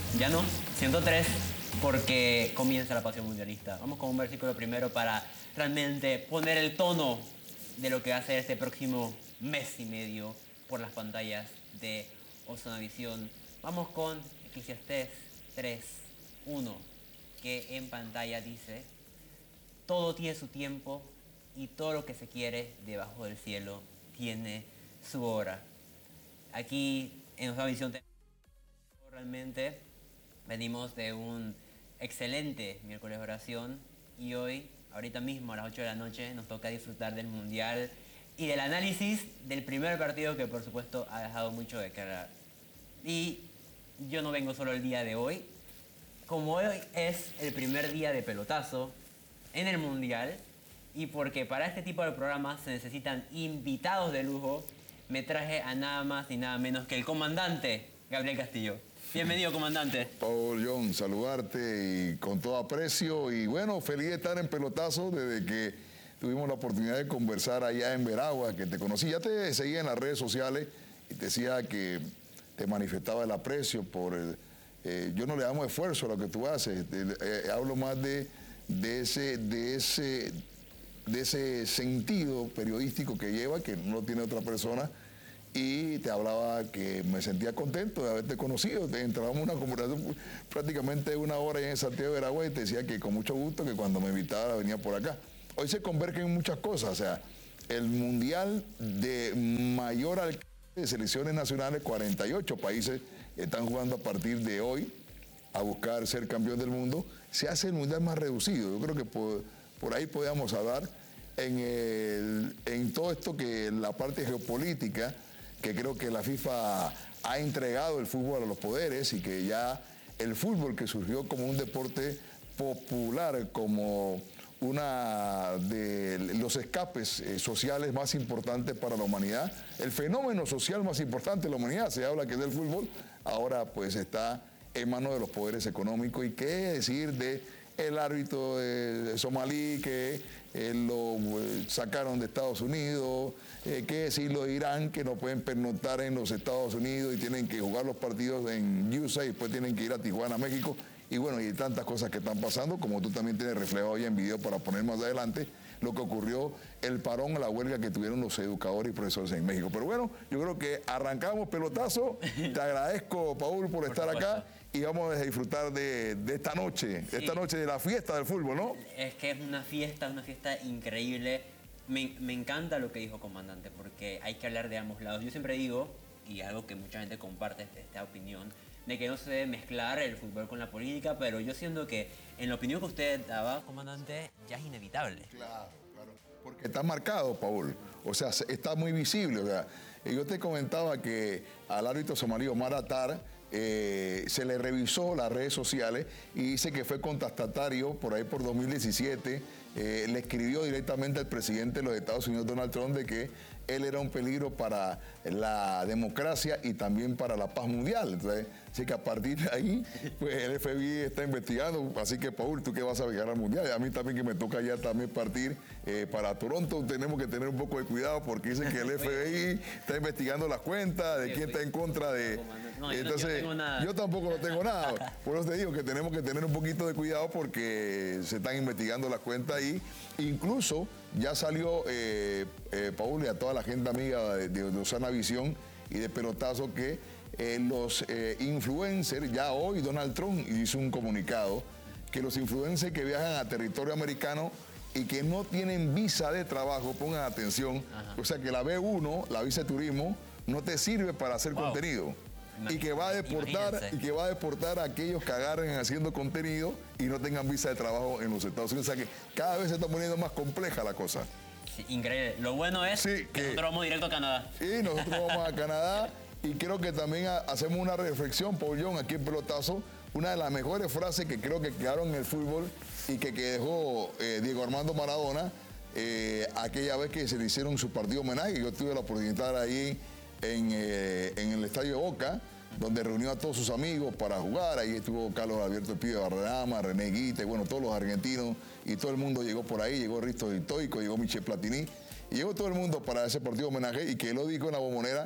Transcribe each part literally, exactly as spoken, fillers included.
Ya no, ciento tres, porque comienza la pasión mundialista. Vamos con un versículo primero para realmente poner el tono de lo que va a ser este próximo mes y medio por las pantallas de Ozonavisión. Vamos con Eclesiastés tres, uno, que en pantalla dice: todo tiene su tiempo y todo lo que se quiere debajo del cielo tiene su hora. Aquí en Ozonavisión realmente venimos de un excelente miércoles de oración y hoy, ahorita mismo a las ocho de la noche, nos toca disfrutar del Mundial y del análisis del primer partido que por supuesto ha dejado mucho de qué hablar. Y yo no vengo solo el día de hoy, como hoy es el primer día de pelotazo en el Mundial y porque para este tipo de programas se necesitan invitados de lujo, me traje a nada más ni nada menos que el comandante Gabriel Castillo. Bienvenido, comandante. Paul, John, saludarte y con todo aprecio. Y bueno, feliz de estar en pelotazo desde que tuvimos la oportunidad de conversar allá en Veragua, que te conocí. Ya te seguía en las redes sociales y te decía que te manifestaba el aprecio por el... Eh, yo no le damos esfuerzo a lo que tú haces. Eh, eh, hablo más de, de, ese, de, ese, de ese sentido periodístico que lleva, que no lo tiene otra persona. Y te hablaba que me sentía contento de haberte conocido. Te entramos en una conversación prácticamente una hora en Santiago de Veragua y te decía que con mucho gusto que cuando me invitara venía por acá. Hoy se convergen en muchas cosas, o sea, el mundial de mayor alcance de selecciones nacionales, cuarenta y ocho países están jugando a partir de hoy a buscar ser campeón del mundo, se hace el mundial más reducido. Yo creo que por, por ahí podíamos hablar en, el, en todo esto que la parte geopolítica, que creo que la FIFA ha entregado el fútbol a los poderes y que ya el fútbol, que surgió como un deporte popular, como una de los escapes eh, sociales más importantes para la humanidad, el fenómeno social más importante de la humanidad, se habla que es del fútbol, ahora pues está en manos de los poderes económicos. Y qué decir de el árbitro eh, somalí que eh, lo eh, sacaron de Estados Unidos, eh, qué decirlo de Irán, que no pueden pernoctar en los Estados Unidos y tienen que jugar los partidos en U S A y después tienen que ir a Tijuana, México. Y bueno, y tantas cosas que están pasando, como tú también tienes reflejado hoy en video para poner más adelante, lo que ocurrió, el parón, la huelga que tuvieron los educadores y profesores en México. Pero bueno, yo creo que arrancamos pelotazo. Te agradezco, Paul, por, por estar supuesto. acá y vamos a disfrutar de, de esta noche, sí. esta noche de la fiesta del fútbol, ¿no? Es que es una fiesta, una fiesta increíble. Me, me encanta lo que dijo comandante, porque hay que hablar de ambos lados. Yo siempre digo, y algo que mucha gente comparte esta opinión, de que no se debe mezclar el fútbol con la política, pero yo siento que en la opinión que usted daba, comandante, ya es inevitable. Claro, claro. Porque está marcado, Paul. O sea, está muy visible. O sea, yo te comentaba que al árbitro somalí Omar Atar eh, se le revisó las redes sociales y dice que fue contestatario por ahí por dos mil diecisiete. Eh, le escribió directamente al presidente de los Estados Unidos, Donald Trump, de que él era un peligro para la democracia y también para la paz mundial. Entonces, así que a partir de ahí, pues el F B I está investigando. Así que, Paul, tú que vas a viajar al mundial, a mí también que me toca ya también partir eh, para Toronto, tenemos que tener un poco de cuidado porque dicen que el F B I está investigando las cuentas, de quién está en contra de... No, yo Entonces, no, yo, no yo tampoco no tengo nada. Por eso te digo que tenemos que tener un poquito de cuidado porque se están investigando las cuentas ahí. Incluso ya salió, eh, eh, Paul, y a toda la gente amiga de, de, de Ozonavisión y de Pelotazo, que eh, los eh, influencers, ya hoy Donald Trump hizo un comunicado, que los influencers que viajan a territorio americano y que no tienen visa de trabajo, pongan atención, Ajá. o sea que la B uno, la visa de turismo, no te sirve para hacer wow. contenido. Y que va a deportar Imagínense. y que va a deportar a aquellos que agarren haciendo contenido y no tengan visa de trabajo en los Estados Unidos. O sea que cada vez se está poniendo más compleja la cosa. Sí, increíble. Lo bueno es sí, que, que nosotros vamos directo a Canadá. Sí, nosotros vamos a Canadá y creo que también a, hacemos una reflexión, Paul John, aquí en Pelotazo. Una de las mejores frases que creo que quedaron en el fútbol y que, que dejó eh, Diego Armando Maradona eh, aquella vez que se le hicieron su partido homenaje. Yo tuve la oportunidad de estar ahí en, eh, en el Estadio de Boca, donde reunió a todos sus amigos para jugar. Ahí estuvo Carlos Alberto Pío Barrama, René Guite, bueno, todos los argentinos, y todo el mundo llegó por ahí, llegó Risto Stoico, llegó Michel Platini, y llegó todo el mundo para ese partido homenaje, y que él lo dijo en la Bombonera,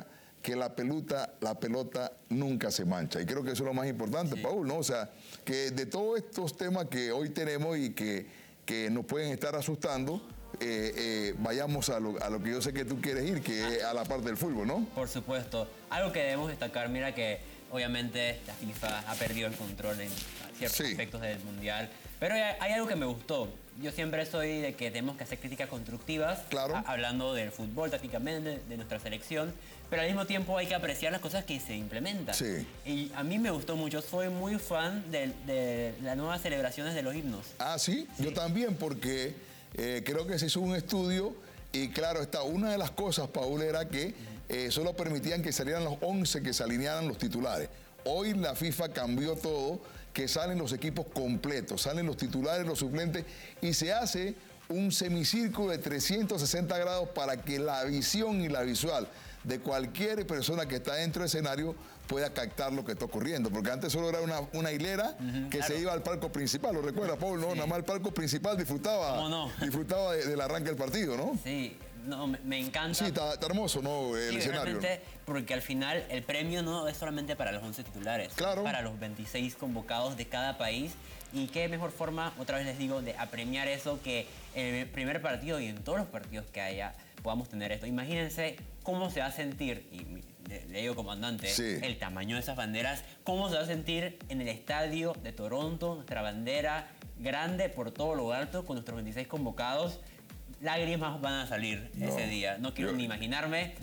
que la pelota, la pelota nunca se mancha. Y creo que eso es lo más importante, sí. Paul, ¿no? O sea, que de todos estos temas que hoy tenemos y que, que nos pueden estar asustando, eh, eh, vayamos a lo, a lo que yo sé que tú quieres ir, que es a la parte del fútbol, ¿no? Por supuesto. Algo que debemos destacar, mira que obviamente la FIFA ha perdido el control en ciertos sí. aspectos del Mundial, pero hay, hay algo que me gustó. Yo siempre soy de que tenemos que hacer críticas constructivas, claro. a, hablando del fútbol tácticamente, de nuestra selección, pero al mismo tiempo hay que apreciar las cosas que se implementan. Sí. Y a mí me gustó mucho, soy muy fan de, de las nuevas celebraciones de los himnos. Ah, ¿sí? Sí. Yo también, porque eh, creo que se hizo un estudio y claro está, una de las cosas, Paul, era que eh, solo permitían que salieran los once, que se alinearan los titulares. Hoy la FIFA cambió todo, que salen los equipos completos, salen los titulares, los suplentes, y se hace un semicírculo de trescientos sesenta grados para que la visión y la visual de cualquier persona que está dentro del escenario pueda captar lo que está ocurriendo. Porque antes solo era una, una hilera uh-huh, que claro. se iba al palco principal, ¿lo recuerdas, Paul? ¿No? Sí. Nada más el palco principal disfrutaba, ¿Cómo no? disfrutaba de, del arranque del partido, ¿no? Sí. No, me, me encanta. Sí, está, está hermoso, ¿no? El sí, escenario. ¿No? Porque al final el premio no es solamente para los once titulares, claro. es para los veintiséis convocados de cada país. Y qué mejor forma, otra vez les digo, de apremiar eso que en el primer partido y en todos los partidos que haya podamos tener esto. Imagínense cómo se va a sentir, y le, le digo comandante, sí. el tamaño de esas banderas, cómo se va a sentir en el estadio de Toronto, nuestra bandera grande por todo lo alto con nuestros veintiséis convocados. Lágrimas van a salir no, ese día. No quiero yo, ni imaginarme.